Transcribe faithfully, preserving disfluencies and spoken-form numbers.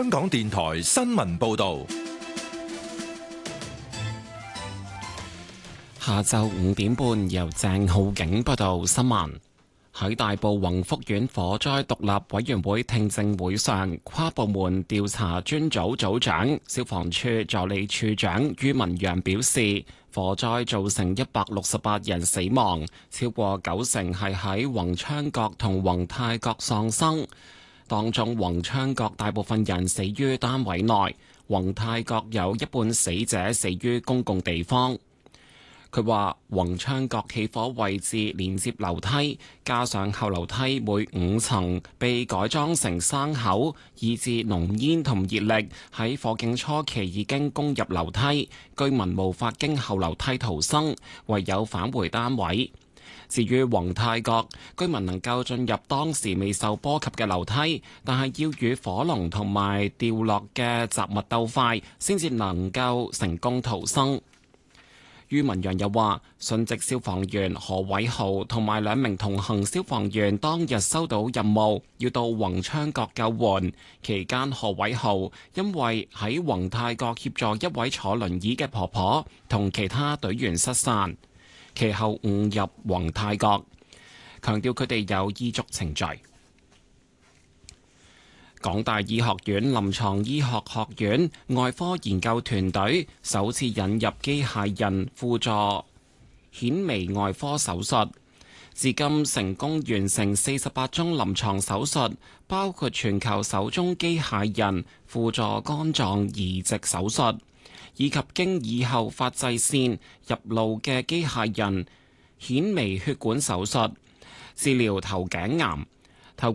香港電台新聞報道。 下晝五點半，由鄭浩景報道新聞。喺大埔宏福苑火災獨立委員會聽證會上，跨部門調查專組組長、消防處助理處長于文陽表示，火災造成一百六十八人死亡，超過九成係喺宏昌閣同宏泰閣喪生。當中宏昌閣大部分人死於單位內，宏泰閣有一半死者死於公共地方。佢話宏昌閣起火位置連接樓梯，加上後樓梯每五層被改裝成生口，以致濃煙同熱力喺火警初期已經攻入樓梯，居民無法經後樓梯逃生，唯有返回單位。至於宏泰閣，居民能夠進入當時未受波及嘅樓梯，但係要與火龍同埋掉落嘅雜物鬥快，先至能夠成功逃生。于文陽又話，殉職消防員何偉豪同埋兩名同行消防員當日收到任務，要到宏昌閣救援。期間何偉豪因為喺宏泰閣協助一位坐輪椅嘅婆婆同其他隊員失散，其後誤入宏泰閣，強調佢哋有依足程序。港大醫學院臨床醫學學院外科研究團隊首次引入機械人輔助顯微外科手術，至今成功完成四十八宗臨床手術，包括全球首宗機械人輔助肝臟移植手術，以及經耳後發際線入顱嘅機械人顯微血管手術，治療頭頸癌。